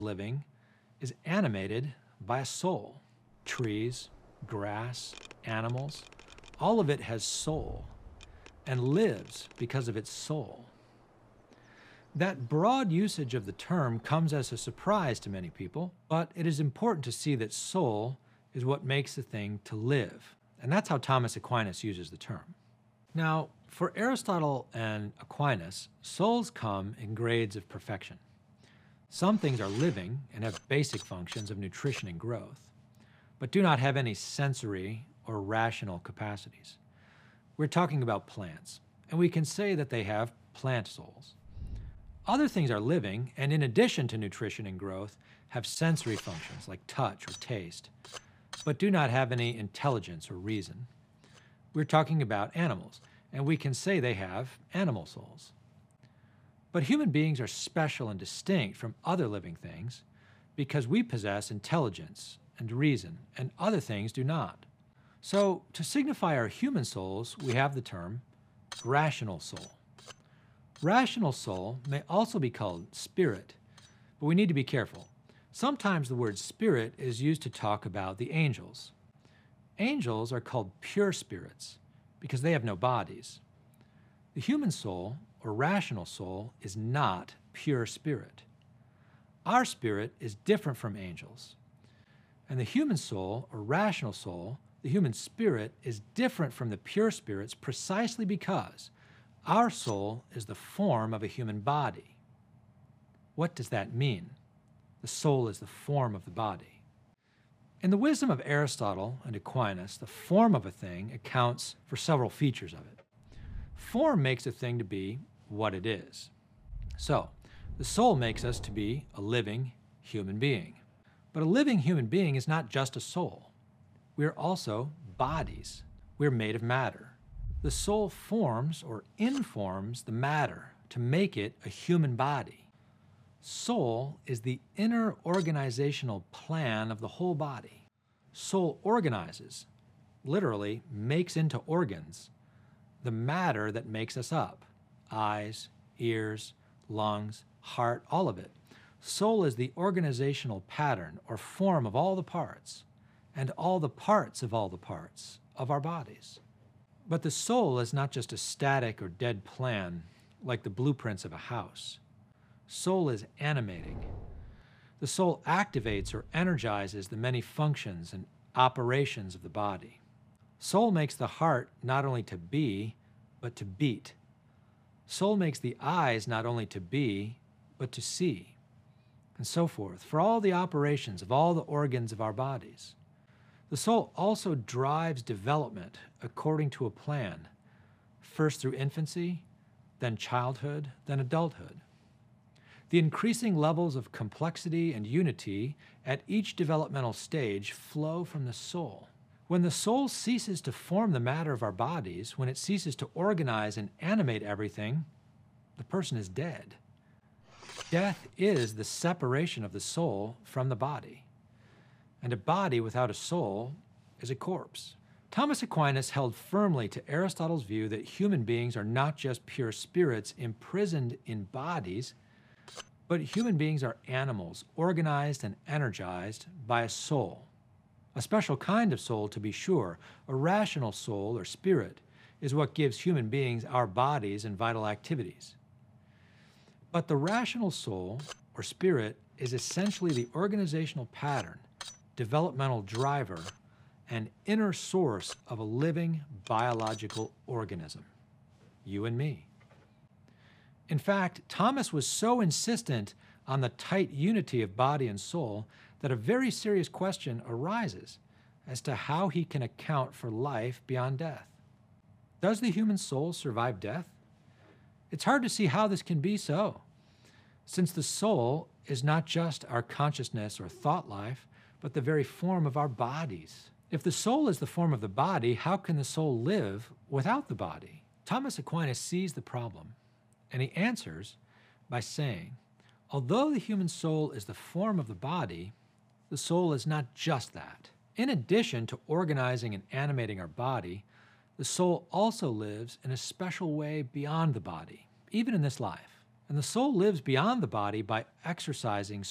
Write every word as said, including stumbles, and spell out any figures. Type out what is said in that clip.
living is animated by a soul. Trees, grass, animals, all of it has soul and lives because of its soul. That broad usage of the term comes as a surprise to many people, but it is important to see that soul is what makes the thing to live. And that's how Thomas Aquinas uses the term. Now, for Aristotle and Aquinas, souls come in grades of perfection. Some things are living and have basic functions of nutrition and growth, but do not have any sensory or rational capacities. We're talking about plants, and we can say that they have plant souls. Other things are living, and in addition to nutrition and growth, have sensory functions like touch or taste, but do not have any intelligence or reason. We're talking about animals, and we can say they have animal souls. But human beings are special and distinct from other living things because we possess intelligence and reason, and other things do not. So, to signify our human souls, we have the term rational soul. Rational soul may also be called spirit, but we need to be careful. Sometimes the word spirit is used to talk about the angels. Angels are called pure spirits because they have no bodies. The human soul, or rational soul, is not pure spirit. Our spirit is different from angels. And the human soul, or rational soul, the human spirit, is different from the pure spirits precisely because our soul is the form of a human body. What does that mean? The soul is the form of the body. In the wisdom of Aristotle and Aquinas, the form of a thing accounts for several features of it. Form makes a thing to be what it is. So, the soul makes us to be a living human being. But a living human being is not just a soul. We are also bodies. We are made of matter. The soul forms or informs the matter to make it a human body. Soul is the inner organizational plan of the whole body. Soul organizes, literally makes into organs, the matter that makes us up. Eyes, ears, lungs, heart, all of it. Soul is the organizational pattern or form of all the parts, and all the parts of all the parts of our bodies. But the soul is not just a static or dead plan like the blueprints of a house. Soul is animating. The soul activates or energizes the many functions and operations of the body. Soul makes the heart not only to be, but to beat. Soul makes the eyes not only to be, but to see, and so forth, for all the operations of all the organs of our bodies. The soul also drives development according to a plan, first through infancy, then childhood, then adulthood. The increasing levels of complexity and unity at each developmental stage flow from the soul. When the soul ceases to form the matter of our bodies, when it ceases to organize and animate everything, the person is dead. Death is the separation of the soul from the body, and a body without a soul is a corpse. Thomas Aquinas held firmly to Aristotle's view that human beings are not just pure spirits imprisoned in bodies, but human beings are animals organized and energized by a soul. A special kind of soul, to be sure. A rational soul or spirit is what gives human beings our bodies and vital activities. But the rational soul or spirit is essentially the organizational pattern, developmental driver, and inner source of a living biological organism, you and me. In fact, Thomas was so insistent on the tight unity of body and soul that a very serious question arises as to how he can account for life beyond death. Does the human soul survive death? It's hard to see how this can be so, since the soul is not just our consciousness or thought life, but the very form of our bodies. If the soul is the form of the body, how can the soul live without the body? Thomas Aquinas sees the problem, and he answers by saying, although the human soul is the form of the body, the soul is not just that. In addition to organizing and animating our body, the soul also lives in a special way beyond the body, even in this life. And the soul lives beyond the body by exercising